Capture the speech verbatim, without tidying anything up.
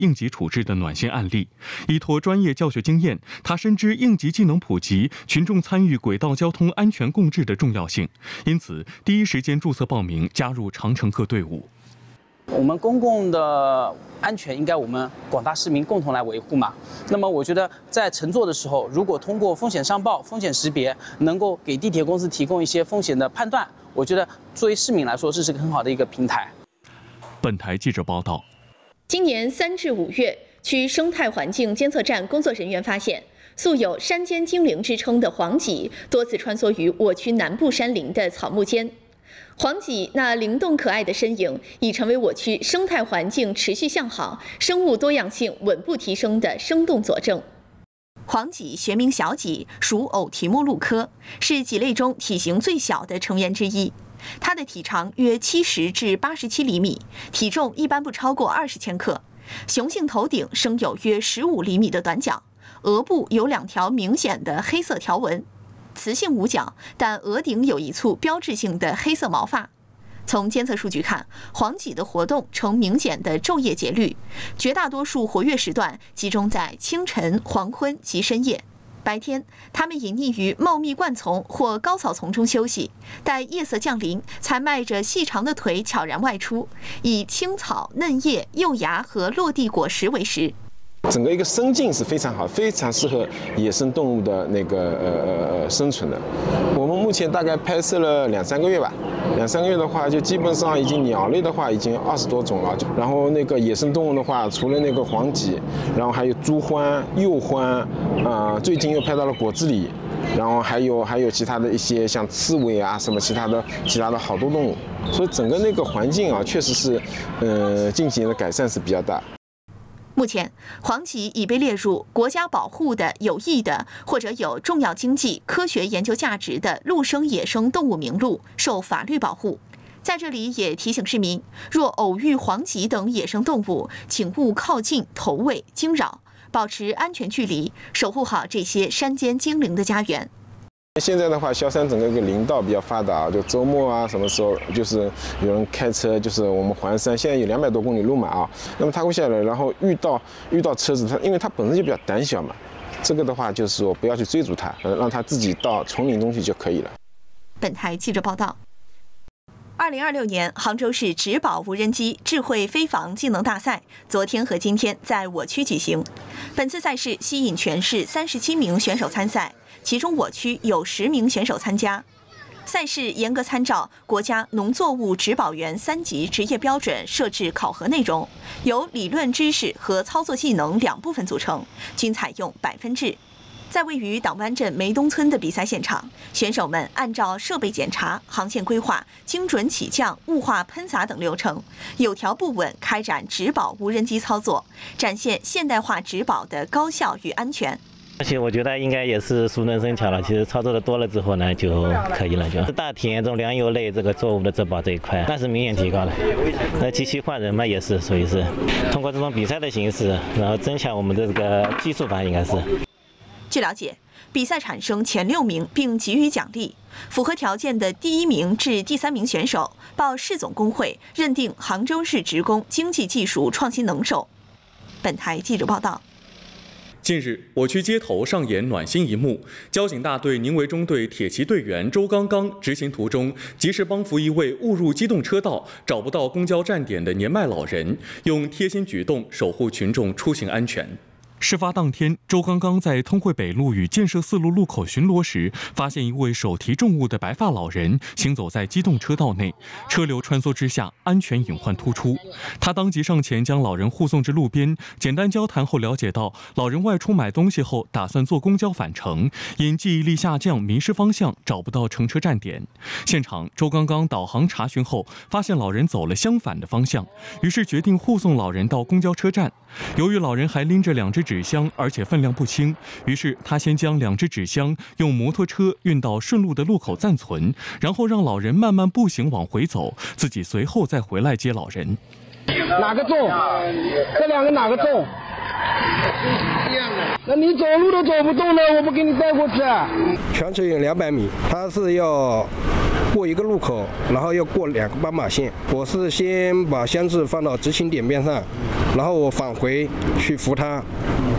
应急处置的暖心案例。依托专业教学经验，他深知应急技能普及、群众参与轨道交通安全共治的重要性，因此第一时间注册报名，加入长乘客队伍。 我们公共的安全应该我们广大市民共同来维护嘛。那么我觉得在乘坐的时候，如果通过风险上报、风险识别，能够给地铁公司提供一些风险的判断，我觉得作为市民来说，这是个很好的一个平台。 本台记者报道， 今年三至五月，区生态环境监测站工作人员发现，素有山间精灵之称的黄脊多次穿梭于我区南部山林的草木间。黄脊那灵动可爱的身影，已成为我区生态环境持续向好、生物多样性稳步提升的生动佐证。黄脊学名小脊，属偶蹄目鹿科，是脊类中体型最小的成员之一。它的体长约七十至八十七厘米，体重一般不超过二十千克。雄性头顶生有约十五厘米的短角，额部有两条明显的黑色条纹。雌性无角，但额顶有一簇标志性的黑色毛发。从监测数据看，黄脊的活动呈明显的昼夜节律，绝大多数活跃时段集中在清晨、黄昏及深夜。白天，它们隐匿于茂密灌丛或高草丛中休息，待夜色降临，才迈着细长的腿悄然外出，以青草、嫩叶、幼芽和落地果实为食。 整个一个生境是非常好，非常适合野生动物的那个呃呃生存的。我们目前大概拍摄了两三个月吧，两三个月的话，就基本上已经鸟类的话已经二十多种了。然后那个野生动物的话，除了那个黄脊，然后还有朱獾、鼬獾，啊、呃，最近又拍到了果子狸，然后还有还有其他的一些像刺猬啊什么其他的其他的好多动物。所以整个那个环境啊，确实是，呃，近几年的改善是比较大。 目前，黄脊已被列入国家保护的有益的或者有重要经济、科学研究价值的陆生野生动物名录，受法律保护。在这里也提醒市民，若偶遇黄脊等野生动物，请勿靠近、投喂、惊扰，保持安全距离，守护好这些山间精灵的家园。 现在的话，萧山整个一个林道比较发达，就周末啊，什么时候就是有人开车，就是我们环山，现在有两百多公里路嘛啊，那么他会下来，然后遇到遇到车子，他因为他本身就比较胆小嘛，这个的话就是说不要去追逐他，呃，让他自己到丛林中去就可以了。 本台记者报道。二零二六年杭州市植保无人机智慧飞防技能大赛昨天和今天在我区举行。本次赛事吸引全市三十七名选手参赛，其中我区有十名选手参加。赛事严格参照国家农作物植保员三级职业标准设置考核内容，由理论知识和操作技能两部分组成，均采用百分制。在位于党湾镇梅东村的比赛现场，选手们按照设备检查、航线规划、精准起降、雾化喷洒等流程，有条不紊开展植保无人机操作，展现现代化植保的高效与安全。 而且我觉得应该也是熟能生巧了，其实操作的多了之后呢，就可以了。就大田这种粮油类这个作物的植保这一块，那是明显提高了。那机器换人嘛，也是属于是通过这种比赛的形式，然后增强我们的这个技术吧，应该是。 据了解，比赛产生前六名并给予奖励，符合条件的第一名至第三名选手报市总工会认定杭州市职工经济技术创新能手。本台记者报道。 近日，我区街头上演暖心一幕，交警大队宁围中队铁骑队员周刚刚执行途中，及时帮扶一位误入机动车道、找不到公交站点的年迈老人，用贴心举动守护群众出行安全。事发当天，周刚刚在通惠北路与建设四路路口巡逻时，发现一位手提重物的白发老人行走在机动车道内，车流穿梭之下，安全隐患突出。他当即上前将老人护送至路边，简单交谈后了解到，老人外出买东西后打算坐公交返程，因记忆力下降迷失方向，找不到乘车站点。现场，周刚刚导航查询后，发现老人走了相反的方向，于是决定护送老人到公交车站。由于老人还拎着两只纸箱，而且分量不轻，于是他先将两只纸箱用摩托车运到顺路的路口暂存，然后让老人慢慢步行往回走，自己随后再回来接老人。 哪个重？这两个哪个重？ 一样的。那你走路都走不动了，我不给你带过去啊？ 全程有两百米，它是要过一个路口，然后要过两个斑马线。我是先把箱子放到执勤点边上，然后我返回去扶它，